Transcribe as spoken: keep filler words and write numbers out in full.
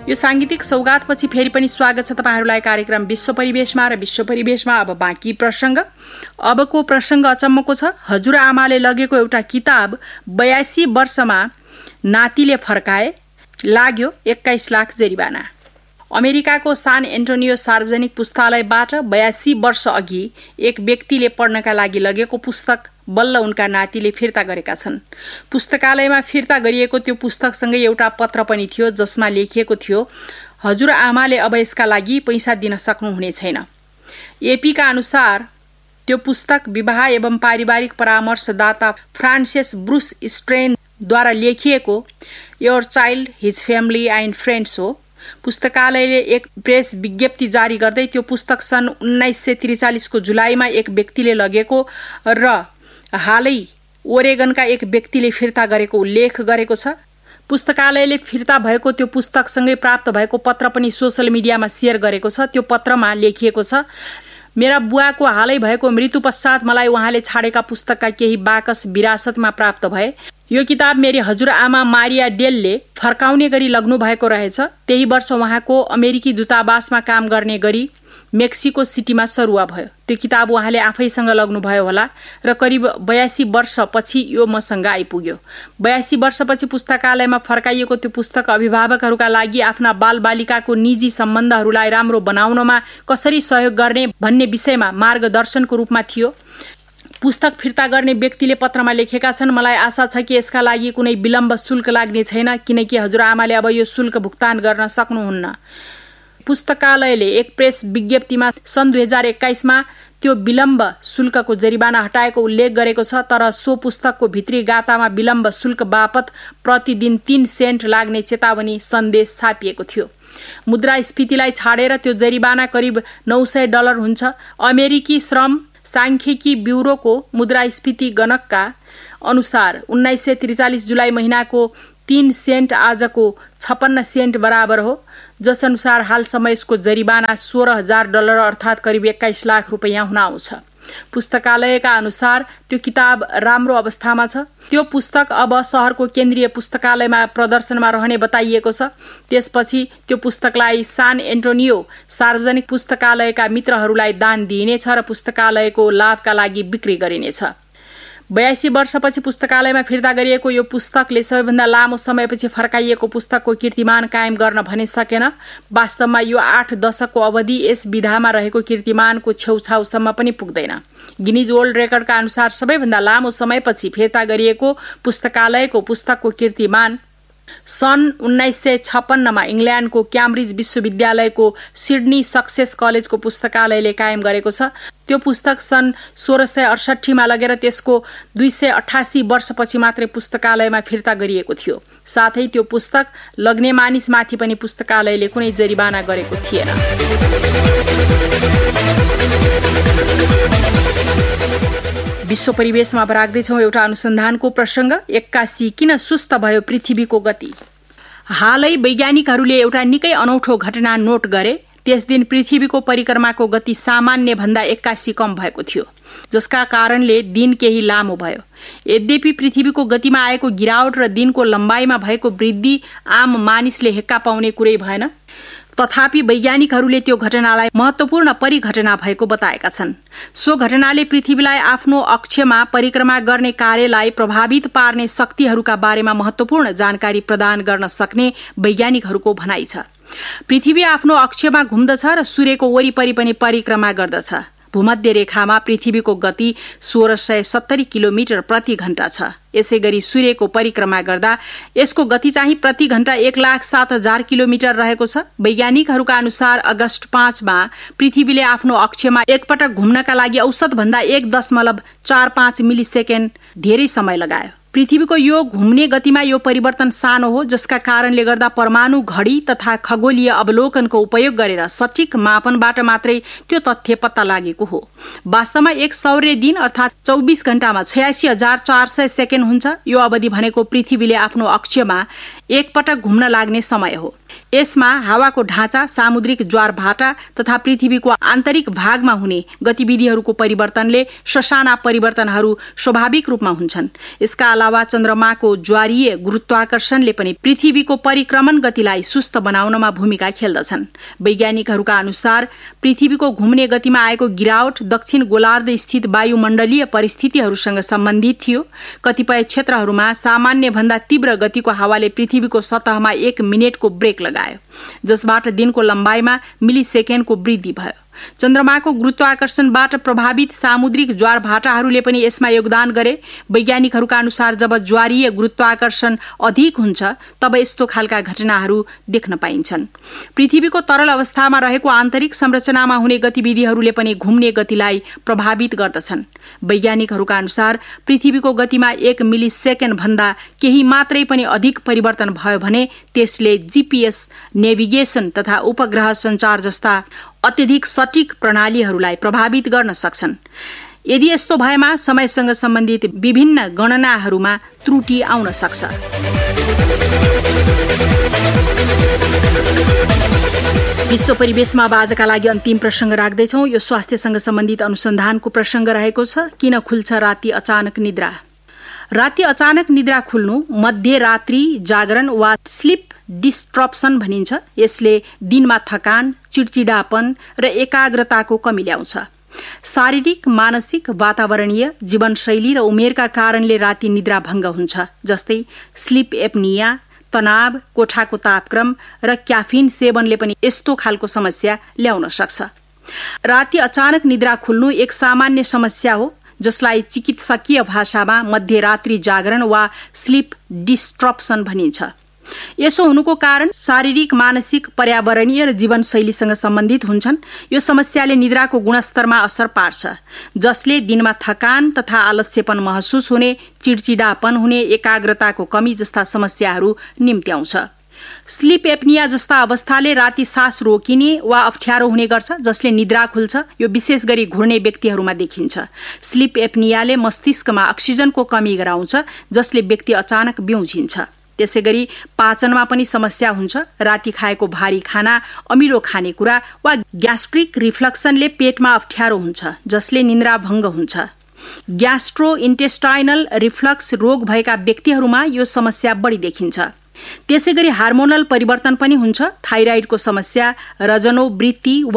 यो सांगीतिक सौगातपछि फेरि पनि स्वागत छ तपाईहरूलाई कार्यक्रम विश्व परिवेशमा र विश्व परिवेशमा अब बाँकी प्रसङ्ग। अबको प्रसङ्ग अचम्मको छ। हजुरआमाले लगेको एउटा किताब बयासी वर्षमा नातिले फर्काए, लाग्यो एक्काइस लाख जरिवाना। अमेरिकाको सान एन्टोनियो सार्वजनिक पुस्तकालयबाट बयासी वर्ष अघि एक व्यक्तिले पढ्नका लागि लगेको पुस्तक बल्ल उनका नातिले फिर्ता गरेका छन्। पुस्तकालयमा फिर्ता गरिएको त्यो पुस्तकसँगै एउटा पत्र पनि थियो जसमा लेखिएको थियो, हजुरआमाले अब यसका लागि पैसा दिन सक्नुहुने छैन। एपीका अनुसार त्यो पुस्तक विवाह एवं पारिवारिक परामर्शदाता फ्रान्सिस ब्रुस स्ट्रेनद्वारा लेखिएको your child his family and friends हो। पुस्तकालयले एक प्रेस विज्ञप्ति जारी गर्दै त्यो पुस्तक सन् उन्नाइस सय त्रिचालिसको जुलाईमा एक व्यक्तिले लगेको र हालै ओरेगनका एक व्यक्तिले फिर्ता गरेको उल्लेख गरेको छ। पुस्तकालयले फिर्ता भएको त्यो पुस्तकसँगै प्राप्त भएको पत्र पनि सोशल मिडियामा सेयर गरेको छ। त्यो पत्रमा लेखिएको छ, मेरा बुवाको हालै भएको मृत्यु पश्चात मलाई उहाँले छाडेका पुस्तकका केही बाकस विरासतमा प्राप्त भए। यो किताब मेरी हजुरआमा मारिया डेलले फर्काउने गरी लग्नु भएको रहेछ। त्यही वर्ष उहाँको अमेरिकी दूतावासमा काम गर्ने गरी मेक्सिको सिटीमा सरुवा भयो। त्यो किताब उहाँले आफैसँग लग्नुभयो होला र करिब बयासी वर्षपछि यो मसँग आइपुग्यो। बयासी वर्षपछि पुस्तकालयमा फर्काइएको त्यो पुस्तक अभिभावकहरूका लागि आफ्ना बालबालिकाको निजी सम्बन्धहरूलाई राम्रो बनाउनमा कसरी सहयोग गर्ने भन्ने विषयमा मार्गदर्शनको रूपमा थियो। पुस्तक फिर्ता गर्ने व्यक्तिले पत्रमा लेखेका छन्, मलाई आशा छ कि यसका लागि कुनै विलम्ब शुल्क लाग्ने छैन किनकि हजुरआमाले अब यो शुल्क भुक्तान गर्न सक्नुहुन्न। पुस्तकालयले एक प्रेस विज्ञप्तिमा सन् दुई हजार एक्काइसमा त्यो विलम्ब शुल्कको जरिवाना हटाएको उल्लेख गरेको छ, तर सो पुस्तकको भित्री गातामा विलम्ब शुल्क बापत प्रतिदिन तीन सेन्ट लाग्ने चेतावनी सन्देश छापिएको थियो। मुद्रास्फीतिलाई छाडेर त्यो जरिवाना करिब नौ सय डलर हुन्छ। अमेरिकी श्रम सांख्यिकी ब्युरोको मुद्रास्फीति गणकका अनुसार उन्नाइस सय त्रिचालिस जुलाई महिनाको तीन सेन्ट आजको छप्पन्न सेन्ट बराबर हो, जस अनुसार हालसम्म यसको जरिवाना सोह्र हजार डलर अर्थात् करिब एक्काइस लाख रुपियाँ हुन आउँछ। पुस्तकालयका अनुसार त्यो किताब राम्रो अवस्थामा छ। त्यो पुस्तक अब शहरको केन्द्रीय पुस्तकालयमा प्रदर्शनमा रहने बताइएको छ। त्यसपछि त्यो पुस्तकलाई सान एन्टोनियो सार्वजनिक पुस्तकालयका मित्रहरूलाई दान दिइनेछ र पुस्तकालयको लाभका लागि बिक्री गरिनेछ। बयासी वर्षपछि पुस्तकालयमा फिर्ता गरिएको यो पुस्तकले सबैभन्दा लामो समयपछि फर्काइएको पुस्तकको कीर्तिमान कायम गर्न भने सकेन। वास्तवमा यो आठ दशकको अवधि यस विधामा रहेको कीर्तिमानको छेउछाउसम्म पनि पुग्दैन। गिनिज वर्ल्ड रेकर्डका अनुसार सबैभन्दा लामो समयपछि फिर्ता गरिएको पुस्तकालयको पुस्तकको कीर्तिमान सन् उन्नाइस सय छप्पन्नमा इङ्ल्यान्डको क्याम्ब्रिज विश्वविद्यालयको सिडनी सक्सेस कलेजको पुस्तकालयले कायम गरेको छ। त्यो पुस्तक सन् सोह्र सय अडसठीमा लगेर त्यसको दुई सय अठासी वर्षपछि मात्रै पुस्तकालयमा फिर्ता गरिएको थियो। साथै त्यो पुस्तक लग्ने मानिसमाथि पनि पुस्तकालयले कुनै जरिवाना गरेको थिएन। विश्व परिवेशमा राख्दैछौँ एउटा अनुसन्धानको प्रसङ्ग, एक्कासी किन सुस्त भयो पृथ्वीको गति। हालै वैज्ञानिकहरूले एउटा निकै अनौठो घटना नोट गरे। त्यस दिन पृथ्वीको परिक्रमाको गति सामान्य भन्दा एक्कासी कम भएको थियो, जसका कारणले दिन केही लामो भयो। यद्यपि पृथ्वीको गतिमा आएको गिरावट र दिनको लम्बाइमा भएको वृद्धि आम मानिसले हेक्का पाउने कुरै भएन। तथापि वैज्ञानिकहरूले त्यो घटनालाई महत्त्वपूर्ण परिघटना भएको बताएका छन्। सो घटनाले पृथ्वीलाई आफ्नो अक्षमा परिक्रमा गर्ने कार्यलाई प्रभावित पार्ने शक्तिहरूका बारेमा महत्त्वपूर्ण जानकारी प्रदान गर्न सक्ने वैज्ञानिकहरूको भनाइ छ। पृथ्वी आफ्नो अक्षमा घुम्दछ र सूर्यको वरिपरि पनि परिक्रमा गर्दछ। भूमध्य रेखामा पृथ्वीको गति सोह्र सय सत्तरी किलोमिटर प्रति घण्टा छ। यसै गरी सूर्यको परिक्रमा गर्दा यसको गति चाहिँ प्रति घण्टा एक लाख सात हजार किलोमिटर रहेको छ। वैज्ञानिकहरूका अनुसार अगस्त पाँचमा पृथ्वीले आफ्नो अक्षमा एकपटक घुम्नका लागि औसत भन्दा एक दशमलव चार पाँच मिली सेकेन्ड धेरै समय लगायो। पृथ्वीको यो घुम्ने गतिमा यो परिवर्तन सानो हो, जसका कारणले गर्दा परमाणु घडी तथा खगोलीय अवलोकनको उपयोग गरेर सठिक मापनबाट मात्रै त्यो तथ्य पत्ता लागेको हो। वास्तवमा एक सौर्य दिन अर्थात् चौबिस घण्टामा छयासी हजार चार सय सेकेन्ड हुन्छ। यो अवधि भनेको पृथ्वीले आफ्नो अक्षमा एकपटक घुम्न लाग्ने समय हो। यसमा हावाको ढाँचा, सामुद्रिक ज्वार भाटा तथा पृथ्वीको आन्तरिक भागमा हुने गतिविधिहरूको परिवर्तनले ससाना परिवर्तनहरू स्वाभाविक रूपमा हुन्छन्। यसका अलावा चन्द्रमाको ज्वारीय गुरुत्वाकर्षणले पनि पृथ्वीको परिक्रमण गतिलाई सुस्त बनाउनमा भूमिका खेल्दछन्। वैज्ञानिकहरूका अनुसार पृथ्वीको घुम्ने गतिमा आएको गिरावट दक्षिण गोलार्ध स्थित वायुमण्डलीय परिस्थितिहरूसँग सम्बन्धित थियो। कतिपय क्षेत्रहरूमा सामान्य भन्दा तीव्र गतिको हावाले पृथ्वीको सतहमा एक मिनेटको ब्रेक लगायो, जसबाट दिनको लम्बाइमा मिलिसेकेन्डको वृद्धि भयो। चन्द्रमाको गुरुत्वाकर्षणबाट प्रभावित सामुद्रिक ज्वार भाटाहरूले पनि यसमा योगदान गरे। वैज्ञानिकहरूका अनुसार जब ज्वारीय गुरुत्वाकर्षण अधिक हुन्छ तब यस्तो खालका घटनाहरू देख्न पाइन्छन्। पृथ्वीको तरल अवस्थामा रहेको आन्तरिक संरचनामा हुने गतिविधिहरूले पनि घुम्ने गतिलाई प्रभावित गर्दछन्। वैज्ञानिकहरूका अनुसार पृथ्वीको गतिमा एक मिली सेकेन्ड भन्दा केही मात्रै पनि अधिक परिवर्तन भयो भने त्यसले जीपीएस, नेभिगेसन तथा उपग्रह सञ्चार जस्ता अत्यधिक सटीक प्रणालीहरूलाई प्रभावित गर्न सक्छन्। यदि यस्तो भएमा समयसँग सम्बन्धित विभिन्न गणनाहरूमा त्रुटि आउन सक्छ। विश्व परिवेशमा अब आजका लागि अन्तिम प्रसंग राख्दैछौं। यो स्वास्थ्यसँग सम्बन्धित अनुसन्धानको प्रसंग रहेको छ। किन खुल्छ राति अचानक निद्रा? राति अचानक निद्रा खुल्नु मध्यरात्रि जागरण वा स्लिप डिस्ट्रप्सन भनिन्छ। यसले दिनमा थकान, चिडचिडापन र एकाग्रताको कमी ल्याउँछ। शारीरिक, मानसिक, वातावरणीय, जीवनशैली र उमेरका कारणले राति निद्रा भङ्ग हुन्छ, जस्तै स्लिप एपनिया, तनाव, कोठाको तापक्रम र क्याफिन सेवनले पनि यस्तो खालको समस्या ल्याउन सक्छ। राति अचानक निद्रा खुल्नु एक सामान्य समस्या हो, जसलाई चिकित्सकीय भाषामा मध्यरात्रि जागरण वा स्लिप डिस्ट्रप्सन भनिन्छ। यसो हुनुको कारण शारीरिक, मानसिक, पर्यावरणीय र जीवनशैलीसँग सम्बन्धित हुन्छन्। यो समस्याले निद्राको गुणस्तरमा असर पार्छ, जसले दिनमा थकान तथा आलस्यपन महसुस हुने, चिडचिडापन हुने, एकाग्रताको कमी जस्ता समस्याहरू निम्त्याउँछ। स्लिप एपनिया जस्ता अवस्थाले राति सास रोकिने वा अप्ठ्यारो हुने गर्छ, जसले निद्रा खुल्छ। यो विशेष गरी घुर्ने व्यक्तिहरूमा देखिन्छ। स्लिप एपनियाले मस्तिष्कमा अक्सिजनको कमी गराउँछ, जसले व्यक्ति अचानक बिउझिन्छ। त्यसै गरी पाचनमा पनि समस्या हुन्छ। राति खाएको भारी खाना, अमिलो खानेकुरा वा ग्यास्ट्रिक रिफ्लक्सनले पेटमा अप्ठ्यारो हुन्छ, जसले निद्रा भङ्ग हुन्छ। ग्यास्ट्रो इन्टेस्टाइनल रिफ्लक्स रोग भएका व्यक्तिहरूमा यो समस्या बढी देखिन्छ। त्यसै गरी हार्मोनल परिवर्तन पनि हुन्छ। थाइराइडको समस्या, रजनोवृत्ति